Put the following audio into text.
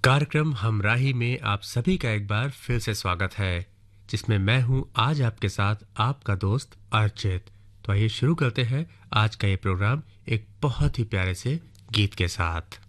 कार्यक्रम हमराही में आप सभी का एक बार फिर से स्वागत है, जिसमें मैं हूं आज आपके साथ आपका दोस्त अर्चित। तो आइए शुरू करते हैं आज का ये प्रोग्राम एक बहुत ही प्यारे से गीत के साथ।